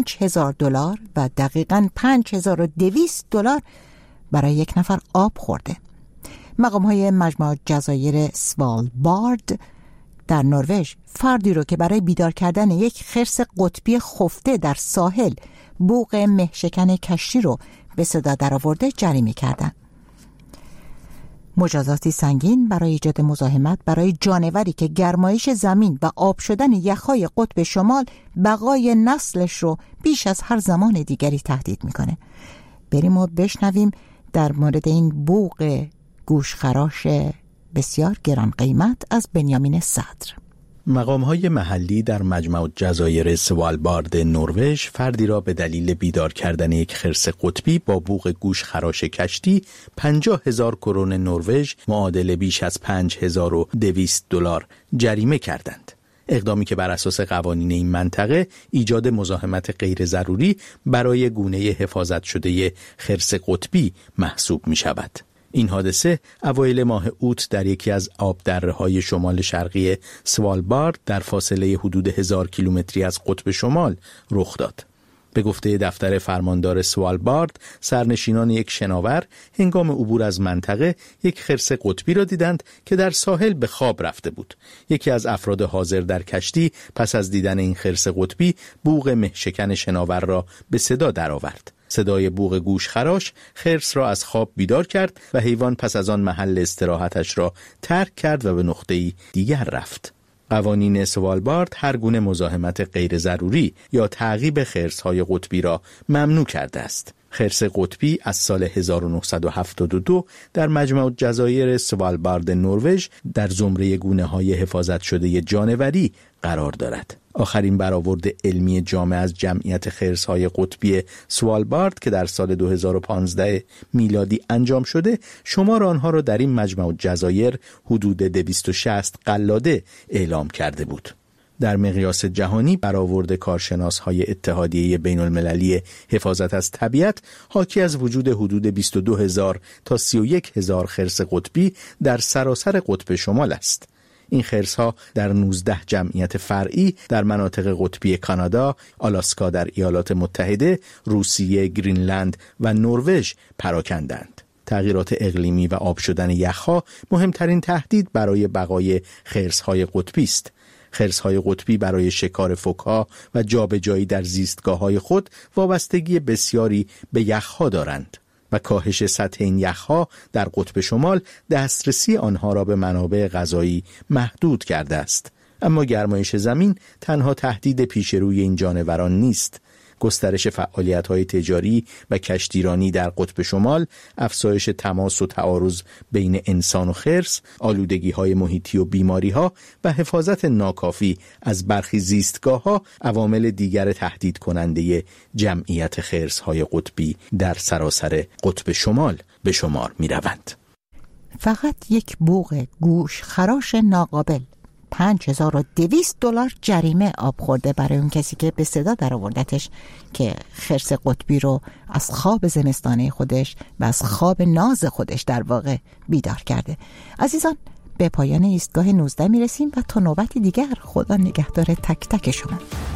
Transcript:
$5000 و دقیقاً $5200 برای یک نفر آب خورده. مقام‌های مجمع جزایر سوالبارد در نروژ فردی رو که برای بیدار کردن یک خرس قطبی خفته در ساحل بوق مهشکن کشتی رو به صدا درآورده جریمه کردند. مجازاتی سنگین برای ایجاد مزاحمت برای جانوری که گرمایش زمین و آب شدن یخ‌های قطب شمال بقای نسلش رو بیش از هر زمان دیگری تهدید میکنه. بریم و بشنویم در مورد این بوق گوشخراش بسیار گران قیمت از بنیامین صدر. مقام‌های محلی در مجمع جزایر سوالبارد نروژ فردی را به دلیل بیدار کردن یک خرس قطبی با بوق گوشخراش کشتی 50,000 کرون نروژ معادل بیش از $5200 جریمه کردند. اقدامی که بر اساس قوانین این منطقه ایجاد مزاحمت غیر ضروری برای گونه حفاظت شده خرس قطبی محسوب می شود. این حادثه اوایل ماه اوت در یکی از آبدره‌های شمال شرقی سوالبارد در فاصله حدود 1000 کیلومتری از قطب شمال رخ داد. به گفته دفتر فرماندار سوالبارد، سرنشینان یک شناور هنگام عبور از منطقه یک خرس قطبی را دیدند که در ساحل به خواب رفته بود. یکی از افراد حاضر در کشتی پس از دیدن این خرس قطبی بوق مهشکن شناور را به صدا درآورد. صدای بوق گوشخراش خرس را از خواب بیدار کرد و حیوان پس از آن محل استراحتش را ترک کرد و به نقطه‌ای دیگر رفت. قوانین سوالبارد هر گونه مزاحمت غیر ضروری یا تعقیب خرس‌های قطبی را ممنوع کرده است. خرس قطبی از سال 1972 در مجمع جزایر سوالبارد نروژ در زمره گونه‌های حفاظت شده جانوری قرار دارد. آخرین برآورد علمی جامع از جمعیت خرس‌های قطبی سوالبارد که در سال 2015 میلادی انجام شده، شمار آنها را در این مجمع جزایر حدود 260 قلاده اعلام کرده بود. در مقیاس جهانی برآورد کارشناس‌های اتحادیه بین‌المللی حفاظت از طبیعت حاکی از وجود حدود 22,000 تا 31,000 خرس قطبی در سراسر قطب شمال است. این خرس‌ها در 19 جمعیت فرعی در مناطق قطبی کانادا، آلاسکا در ایالات متحده، روسیه، گرینلند و نروژ پراکندند. تغییرات اقلیمی و آب شدن یخ‌ها مهمترین تهدید برای بقای خرس‌های قطبی است. خرس‌های قطبی برای شکار فوک‌ها و جابجایی در زیستگاه‌های خود وابستگی بسیاری به یخ‌ها دارند و کاهش سطح این یخ‌ها در قطب شمال دسترسی آنها را به منابع غذایی محدود کرده است. اما گرمایش زمین تنها تهدید پیش روی این جانوران نیست. گسترش فعالیت‌های تجاری و کشتیرانی در قطب شمال، افزایش تماس و تعارض بین انسان و خرس، آلودگی‌های محیطی و بیماری‌ها و حفاظت ناکافی از برخی زیستگاه‌ها عوامل دیگر تهدید کننده جمعیت خرس‌های قطبی در سراسر قطب شمال به شمار می‌روند. فقط یک بوق گوشخراش ناقابل $5200 جریمه آب خورده برای اون کسی که به صدا در آوردتش که خرس قطبی رو از خواب زمستانه خودش و از خواب ناز خودش در واقع بیدار کرده. عزیزان، به پایان ایستگاه 19 میرسیم و تا نوبتی دیگر خدا نگهدار تک تک شما.